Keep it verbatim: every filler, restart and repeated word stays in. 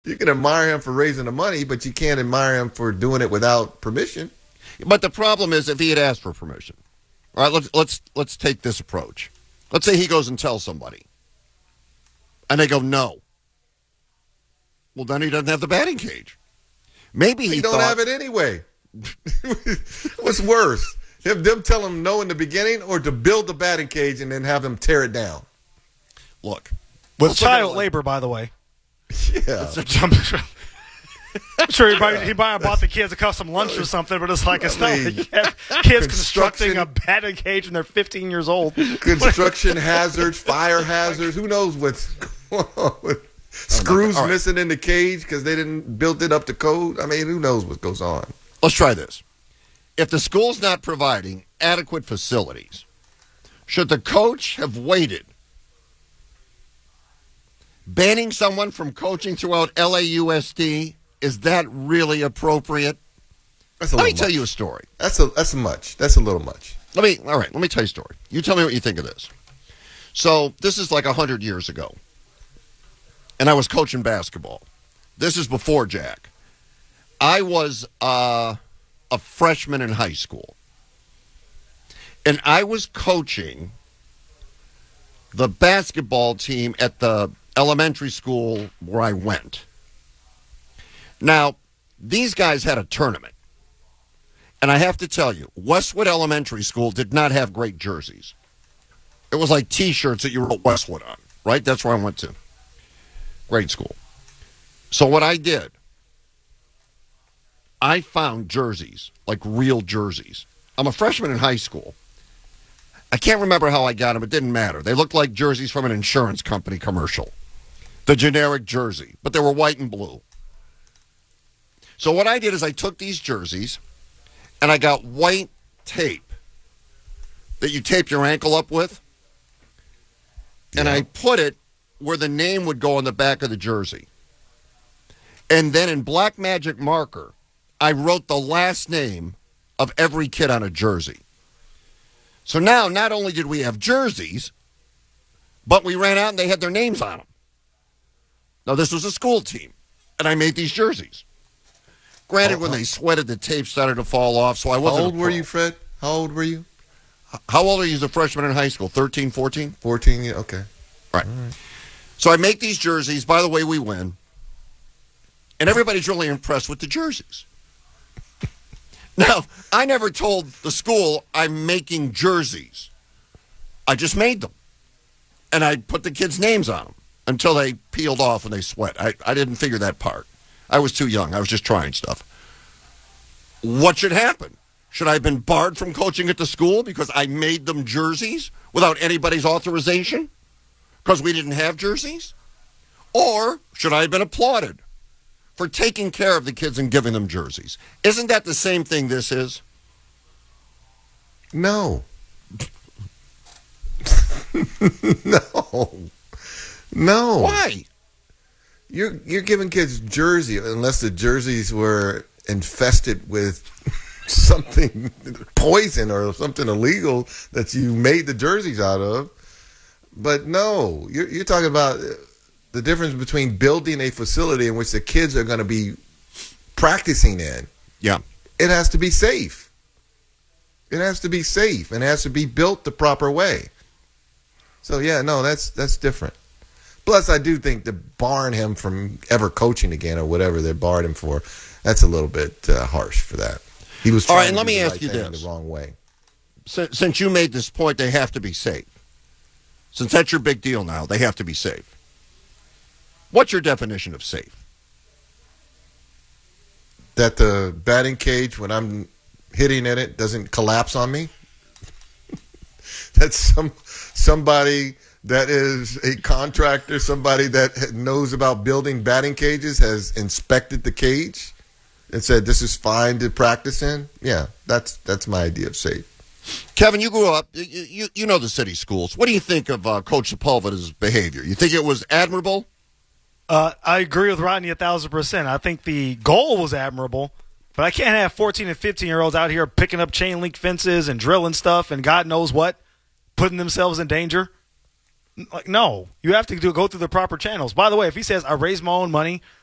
You can admire him for raising the money, but you can't admire him for doing it without permission. But the problem is if he had asked for permission. All right, let's let's let's take this approach. Let's say he goes and tells somebody, and they go no. Well, then he doesn't have the batting cage. Maybe he, he don't thought, have it anyway. What's worse, him them tell him no in the beginning, or to build the batting cage and then have him tear it down? Look, with child labor, by the way. Yeah. I'm sure he might, he might have bought the kids a custom lunch or something, but it's like it's not like you have kids constructing a batting cage when they're fifteen years old. Construction hazards, fire hazards. Who knows what's going on with screws right. missing in the cage because they didn't build it up to code? I mean, who knows what goes on? Let's try this. If the school's not providing adequate facilities, should the coach have waited? Banning someone from coaching throughout L A U S D, is that really appropriate? That's a let me much. tell you a story. That's a that's much. That's a little much. Let me all right. Let me tell you a story. You tell me what you think of this. So this is like a hundred years ago, and I was coaching basketball. This is before Jack. I was uh, a freshman in high school, and I was coaching the basketball team at the elementary school where I went. Now, these guys had a tournament. And I have to tell you, Westwood Elementary School did not have great jerseys. It was like T-shirts that you wrote Westwood on, right? That's where I went to. Grade school. So what I did, I found jerseys, like real jerseys. I'm a freshman in high school. I can't remember how I got them. It didn't matter. They looked like jerseys from an insurance company commercial. The generic jersey, but they were white and blue. So what I did is I took these jerseys and I got white tape that you tape your ankle up with, and yeah. I put it where the name would go on the back of the jersey. And then in black magic marker, I wrote the last name of every kid on a jersey. So now, not only did we have jerseys, but we ran out and they had their names on them. Now, this was a school team, and I made these jerseys. Granted, oh, when they sweated, the tape started to fall off, so I wasn't How old were you, Fred? How old were you? How old are you as a freshman in high school? thirteen, fourteen? fourteen, yeah, okay. Right. All right. So I make these jerseys. By the way, we win. And everybody's really impressed with the jerseys. Now, I never told the school I'm making jerseys. I just made them. And I put the kids' names on them until they peeled off and they sweat. I, I didn't figure that part. I was too young. I was just trying stuff. What should happen? Should I have been barred from coaching at the school because I made them jerseys without anybody's authorization? Because we didn't have jerseys? Or should I have been applauded for taking care of the kids and giving them jerseys? Isn't that the same thing this is? No. No. No. Why? You're you're giving kids jersey unless the jerseys were infested with something poison or something illegal that you made the jerseys out of. But no, you're you're talking about the difference between building a facility in which the kids are going to be practicing in. Yeah. It has to be safe. It has to be safe and it has to be built the proper way. So yeah, no, that's that's different. Plus, I do think the barring him from ever coaching again or whatever they barred him for, that's a little bit uh, harsh for that. He was trying all right, and to let do me the ask right you thing this. the wrong way. Since, since you made this point, they have to be safe. Since that's your big deal now, they have to be safe. What's your definition of safe? That the batting cage, when I'm hitting in it, doesn't collapse on me? That's some somebody that is a contractor, somebody that knows about building batting cages, has inspected the cage and said this is fine to practice in. Yeah, that's that's my idea of safe. Kevin, you grew up, you, you, you know the city schools. What do you think of uh, Coach Sepulveda's behavior? You think it was admirable? Uh, I agree with Rodney a thousand percent. I think the goal was admirable, but I can't have fourteen and fifteen-year-olds out here picking up chain link fences and drilling stuff and God knows what, putting themselves in danger. Like, no, you have to do, go through the proper channels. By the way, if he says, I raised my own money,